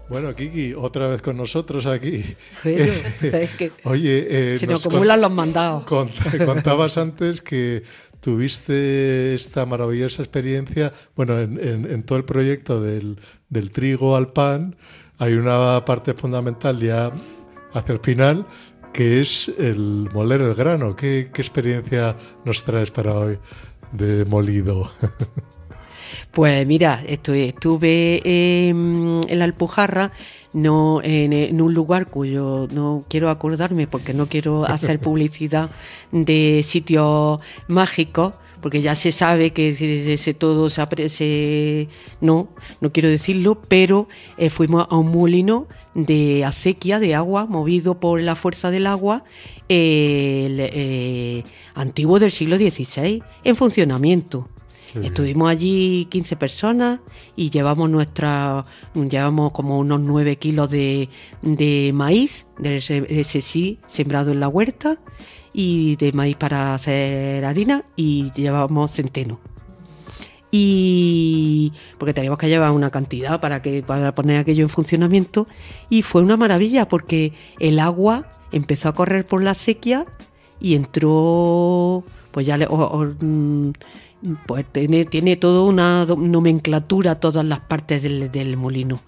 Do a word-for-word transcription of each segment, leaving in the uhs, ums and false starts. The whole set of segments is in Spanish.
Bueno, Kiki, otra vez con nosotros aquí. Bueno, es que Oye, eh, se nos acumulan los mandados. Cont, contabas antes que tuviste esta maravillosa experiencia, bueno, en, en, en todo el proyecto del, del trigo al pan, hay una parte fundamental ya hacia el final, que es el moler el grano. ¿Qué, qué experiencia nos traes para hoy de molido? Pues mira, estoy, estuve eh, en la Alpujarra, no, en, en un lugar cuyo no quiero acordarme porque no quiero hacer publicidad de sitios mágicos, porque ya se sabe que se, todo se, se no, no quiero decirlo, pero eh, fuimos a un molino de acequia, de agua, movido por la fuerza del agua, eh, el, eh, antiguo del siglo dieciséis, en funcionamiento. Sí. Estuvimos allí quince personas y llevamos nuestra, llevamos como unos nueve kilos de, de maíz, de ese, ese sí, sembrado en la huerta, y de maíz para hacer harina, y llevamos centeno. Y porque teníamos que llevar una cantidad para que para poner aquello en funcionamiento, y fue una maravilla porque el agua empezó a correr por la acequia y entró, pues ya le, o, o, pues tiene, tiene toda una nomenclatura, todas las partes del, del molino.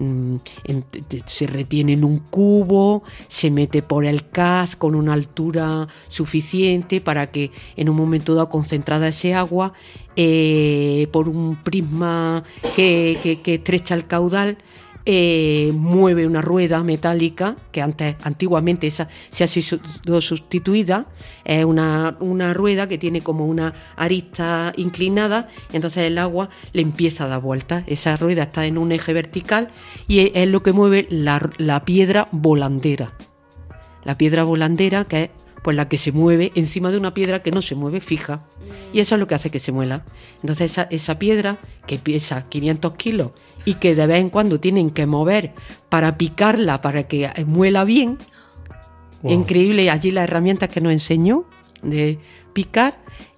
Se retiene en un cubo, se mete por el caz con una altura suficiente para que en un momento dado, concentrada ese agua, eh, por un prisma que, que, que estrecha el caudal, Eh, mueve una rueda metálica que antes, antiguamente esa se ha sido sustituida. Es una, una rueda que tiene como una arista inclinada, y entonces el agua le empieza a dar vueltas. Esa rueda está en un eje vertical y es, es lo que mueve la, la piedra volandera. La piedra volandera, que es pues la que se mueve encima de una piedra que no se mueve fija, y eso es lo que hace que se muela. Entonces esa, esa piedra que pesa quinientos kilos y que de vez en cuando tienen que mover para picarla para que muela bien, wow. Increíble allí las herramientas que nos enseñó de picar,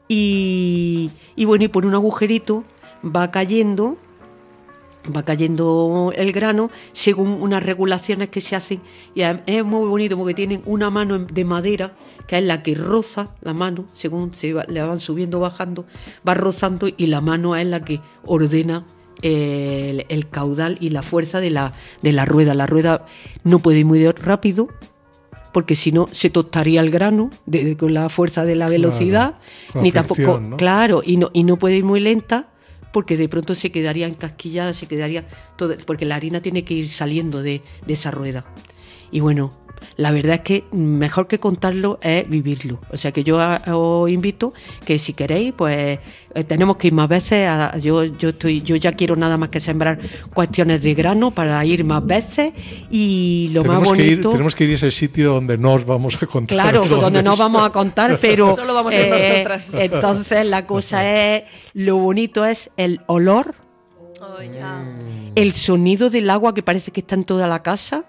y, y bueno, y por un agujerito va cayendo va cayendo el grano según unas regulaciones que se hacen, y es muy bonito porque tienen una mano de madera que es la que roza la mano, según se va, le van subiendo, bajando, va rozando, y la mano es la que ordena el, el caudal y la fuerza de la, de la rueda. La rueda no puede ir muy rápido porque si no se tostaría el grano de, de, con la fuerza de la velocidad, claro, ni tampoco, ¿no? Claro, y no, y no puede ir muy lenta, porque de pronto se quedaría encasquillada, se quedaría todo, porque la harina tiene que ir saliendo de, de esa rueda. Y bueno, la verdad es que mejor que contarlo es vivirlo. O sea que yo a, os invito que si queréis, pues eh, tenemos que ir más veces. A, yo, yo, estoy, yo ya quiero nada más que sembrar cuestiones de grano para ir más veces, y lo tenemos más bonito... Que ir, tenemos que ir a ese sitio donde no os vamos a contar. Claro, donde no vamos a contar, pero... Solo vamos a ir eh, nosotras. Entonces la cosa es... Lo bonito es el olor, oh, ya. el sonido del agua que parece que está en toda la casa.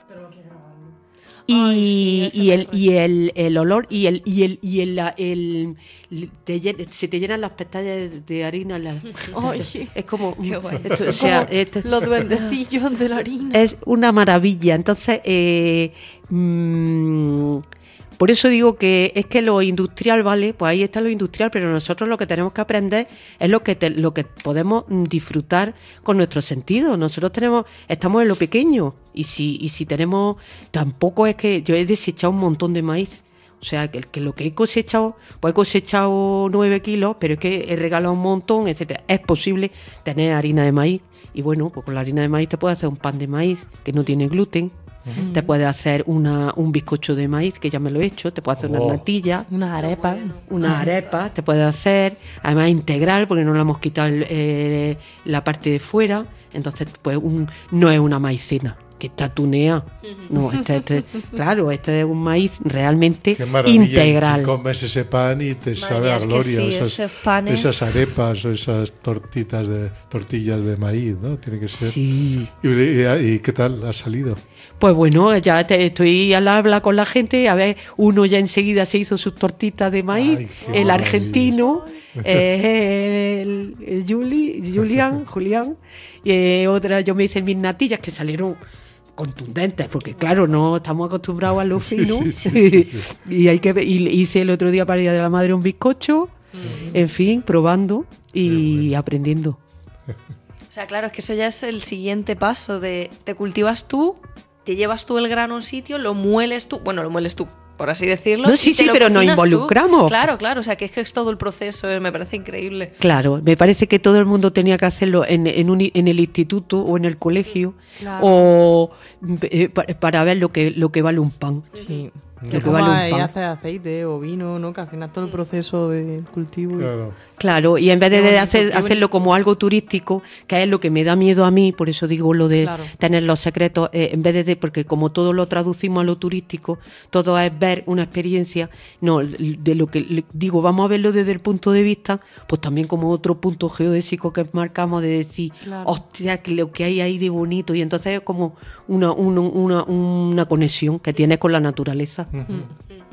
Y, Ay, sí, y, el, y el el olor y el y el y el, el, el te, se te llenan las pestañas de, de harina. La, Ay, es como, esto, o sea, esto, los duendecillos de la harina. Es una maravilla. Entonces, eh, mmm, por eso digo que es que lo industrial, vale, pues ahí está lo industrial, pero nosotros lo que tenemos que aprender es lo que te, lo que podemos disfrutar con nuestros sentidos. Nosotros tenemos, estamos en lo pequeño, y si, y si tenemos, tampoco es que yo he desechado un montón de maíz. O sea, que, que lo que he cosechado, pues he cosechado nueve kilos, pero es que he regalado un montón, etcétera. Es posible tener harina de maíz, y bueno, pues con la harina de maíz te puedes hacer un pan de maíz que no tiene gluten. Uh-huh. Te puedes hacer una, un bizcocho de maíz, que ya me lo he hecho, te puedes hacer oh. unas natillas, unas arepas, unas arepas, te puedes hacer, además integral, porque no le hemos quitado el, eh, la parte de fuera, entonces pues un, no es una maicena que está tuneada, no, este, este, claro, este es un maíz realmente integral. Y comes ese pan y te Madre sabe a gloria, sí, esas, panes. esas arepas o esas tortitas de tortillas de maíz, ¿no? Tiene que ser. Sí. ¿Y, y, y qué tal ha salido? Pues bueno, ya te, estoy al habla con la gente, a ver, uno ya enseguida se hizo sus tortitas de maíz, Ay, el maravilla. argentino, eh, el, el Juli, Julián, Julián, y eh, otra, yo me hice mis natillas que salieron contundentes, porque claro, no estamos acostumbrados a lo fino. Sí, sí, sí, sí. Y hay que y hice el otro día para el Día de la Madre un bizcocho, uh-huh. En fin, probando y bueno. Aprendiendo. O sea, claro, es que eso ya es el siguiente paso de te cultivas tú, te llevas tú el grano a un sitio, lo mueles tú, bueno, lo mueles tú, por así decirlo. No, sí, sí, pero nos involucramos. Tú. Claro, claro, o sea, que es que es todo el proceso, me parece increíble. Claro, me parece que todo el mundo tenía que hacerlo en, en, un, en el instituto o en el colegio, claro. O eh, para, para ver lo que, lo que vale un pan. Sí. Lo que, que vale un pan. Hacer aceite o vino, ¿no? Que al final todo el proceso de cultivo. Claro. Claro, y en vez de, de hacer, hacerlo como algo turístico, que es lo que me da miedo a mí, por eso digo lo de claro. tener los secretos, eh, en vez de, de, porque como todo lo traducimos a lo turístico, todo es ver una experiencia, no, de lo que digo, vamos a verlo desde el punto de vista, pues también como otro punto geodésico que marcamos de decir, claro. hostia, que lo que hay ahí de bonito, y entonces es como una, una, una, una conexión que tienes con la naturaleza. Uh-huh.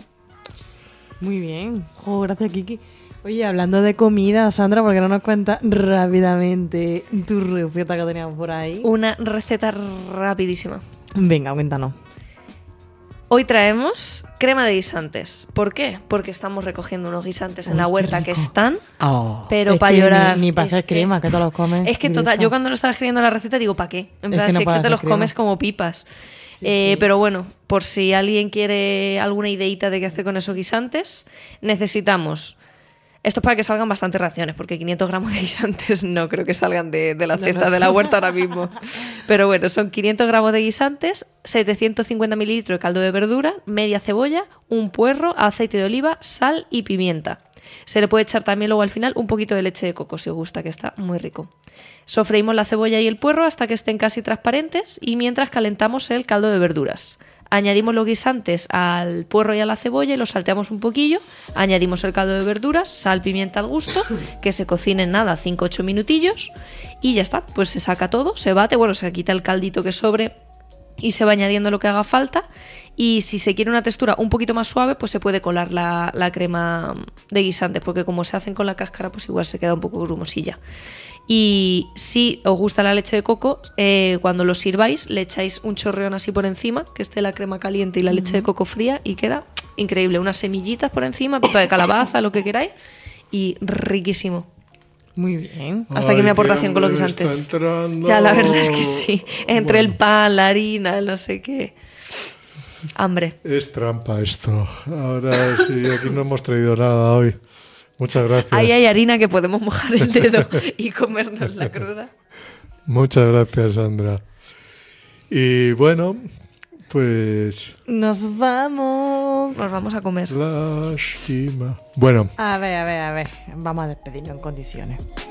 Muy bien, oh, gracias Kiki. Oye, hablando de comida, Sandra, ¿por qué no nos cuentas rápidamente tu receta que teníamos por ahí? Una receta rapidísima. Venga, cuéntanos. Hoy traemos crema de guisantes. ¿Por qué? Porque estamos recogiendo unos guisantes en Uy, la huerta que están, oh, pero para llorar. Ni, ni para hacer crema, que te los comes. Es que total, yo cuando lo estaba escribiendo la receta digo, ¿para qué? En plan, es que, no si es que te los crema. Comes como pipas. Sí, eh, sí. Pero bueno, por si alguien quiere alguna ideita de qué hacer con esos guisantes, necesitamos... Esto es para que salgan bastantes raciones, porque quinientos gramos de guisantes no creo que salgan de, de la cesta de la huerta ahora mismo. Pero bueno, son quinientos gramos de guisantes, setecientos cincuenta mililitros de caldo de verdura, media cebolla, un puerro, aceite de oliva, sal y pimienta. Se le puede echar también luego al final un poquito de leche de coco si os gusta, que está muy rico. Sofreímos la cebolla y el puerro hasta que estén casi transparentes y mientras calentamos el caldo de verduras. Añadimos los guisantes al puerro y a la cebolla y los salteamos un poquillo. Añadimos el caldo de verduras, sal, pimienta al gusto, que se cocine en nada, cinco a ocho minutillos. Y ya está, pues se saca todo, se bate, bueno, se quita el caldito que sobre y se va añadiendo lo que haga falta. Y si se quiere una textura un poquito más suave, pues se puede colar la, la crema de guisantes, porque como se hacen con la cáscara, pues igual se queda un poco grumosilla. Y si os gusta la leche de coco, eh, cuando lo sirváis le echáis un chorreón así por encima, que esté la crema caliente y la leche de coco fría, y queda increíble. Unas semillitas por encima, pipa de calabaza, lo que queráis, y riquísimo. Muy bien. Hasta Ay, aquí mi aportación con los guisantes. Ya, la verdad es que sí. Entre bueno. el pan, la harina, el no sé qué. Hambre. Es trampa esto. Ahora sí, aquí no hemos traído nada hoy. Muchas gracias. Ahí hay harina que podemos mojar el dedo y comernos la cruda. Muchas gracias, Sandra. Y bueno, pues... Nos vamos. Nos vamos a comer. Lástima. Bueno. A ver, a ver, a ver. Vamos a despedirnos en condiciones.